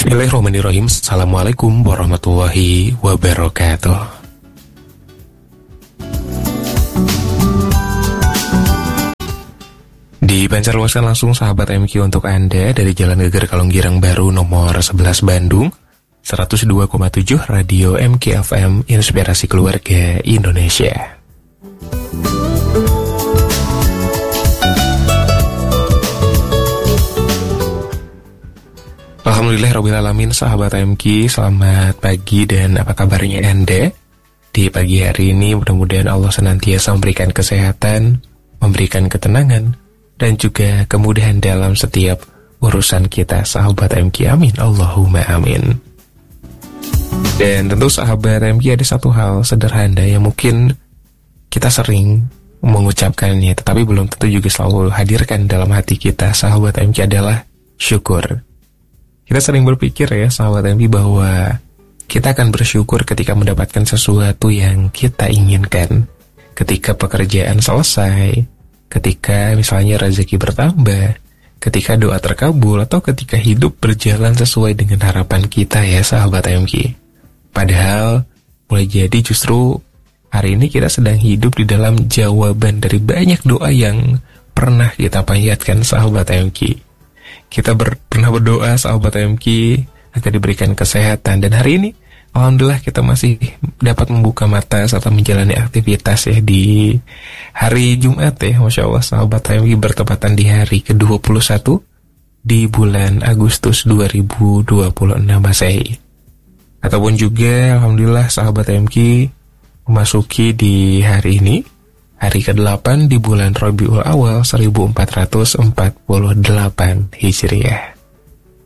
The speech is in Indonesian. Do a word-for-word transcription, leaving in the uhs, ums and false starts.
Bismillahirrahmanirrahim. Assalamualaikum warahmatullahi wabarakatuh. Dipancarluaskan langsung sahabat M Q untuk Anda dari Jalan Geger Kalonggirang Baru nomor sebelas Bandung, seratus dua koma tujuh Radio M Q F M, Inspirasi Keluarga Indonesia. Alhamdulillahirrabbilalamin, sahabat M Q, selamat pagi dan apa kabarnya Anda? Di pagi hari ini mudah-mudahan Allah senantiasa memberikan kesehatan, memberikan ketenangan, dan juga kemudahan dalam setiap urusan kita, sahabat M Q. Amin, Allahumma amin. Dan tentu sahabat M Q, ada satu hal sederhana yang mungkin kita sering mengucapkannya, tetapi belum tentu juga selalu hadirkan dalam hati kita, sahabat M Q, adalah syukur. Kita sering berpikir ya sahabat M Q bahwa kita akan bersyukur ketika mendapatkan sesuatu yang kita inginkan, ketika pekerjaan selesai, ketika misalnya rezeki bertambah, ketika doa terkabul, atau ketika hidup berjalan sesuai dengan harapan kita ya sahabat M Q. Padahal boleh jadi justru hari ini kita sedang hidup di dalam jawaban dari banyak doa yang pernah kita panjatkan sahabat M Q. Kita ber, pernah berdoa sahabat M Q agar diberikan kesehatan, dan hari ini alhamdulillah kita masih dapat membuka mata serta menjalani aktivitas ya di hari Jumat ya. Masya Allah sahabat M Q, bertepatan di hari ke dua puluh satu di bulan Agustus dua ribu dua puluh enam Masehi. Ataupun juga alhamdulillah sahabat M Q memasuki di hari ini hari ke delapan di bulan Rabiul Awal seribu empat ratus empat puluh delapan Hijriah.